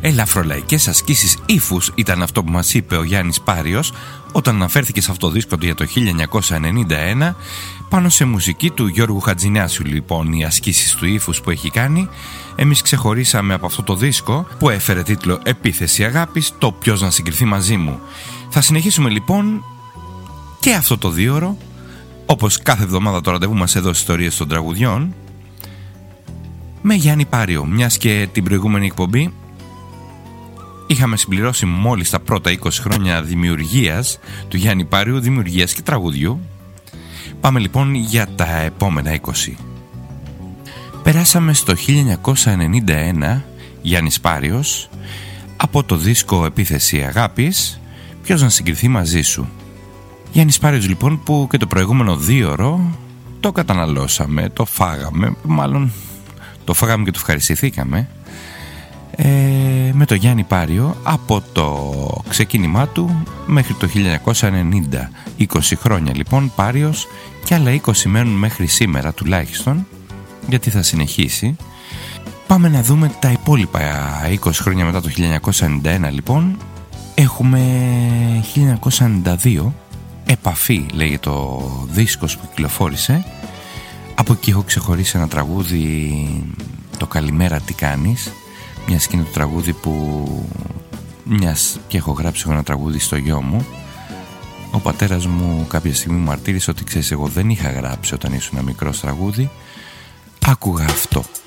Ελαφρολαϊκές ασκήσεις ύφους ήταν αυτό που μας είπε ο Γιάννης Πάριος όταν αναφέρθηκε σε αυτό το δίσκο για το 1991, πάνω σε μουσική του Γιώργου Χατζηνάσιου. Λοιπόν, οι ασκήσεις του ύφους που έχει κάνει, εμείς ξεχωρίσαμε από αυτό το δίσκο που έφερε τίτλο «Επίθεση αγάπης», το «Ποιος να συγκριθεί μαζί μου». Θα συνεχίσουμε λοιπόν και αυτό το δίωρο, όπως κάθε εβδομάδα το ραντεβού μας εδώ στις Ιστορίες των Τραγουδιών, με Γιάννη Πάριο, μιας και την προηγούμενη εκπομπή είχαμε συμπληρώσει μόλις τα πρώτα 20 χρόνια δημιουργίας του Γιάννη Πάριου, δημιουργίας και τραγουδιού. Πάμε λοιπόν για τα επόμενα 20. Περάσαμε στο 1991, Γιάννης Πάριος, από το δίσκο «Επίθεση αγάπης», «Ποιος να συγκριθεί μαζί σου». Γιάννης Πάριος λοιπόν, που και το προηγούμενο δίωρο το καταναλώσαμε, το φάγαμε, μάλλον το φάγαμε και το ευχαριστηθήκαμε, με το Γιάννη Πάριο από το ξεκίνημά του μέχρι το 1990. 20 χρόνια λοιπόν Πάριος, και άλλα 20 μένουν μέχρι σήμερα τουλάχιστον, γιατί θα συνεχίσει. Πάμε να δούμε τα υπόλοιπα 20 χρόνια μετά το 1991 λοιπόν. Έχουμε 1992, «Επαφή» λέγεται το δίσκος που κυκλοφόρησε. Από εκεί έχω ξεχωρίσει ένα τραγούδι, το «Καλημέρα τι κάνεις», μιας και είναι το τραγούδι που μιας και έχω γράψει ένα τραγούδι στο γιο μου. Ο πατέρας μου κάποια στιγμή μου μαρτύρησε ότι, ξέρεις, εγώ δεν είχα γράψει όταν ήσουν μικρός τραγούδι. Άκουγα αυτό.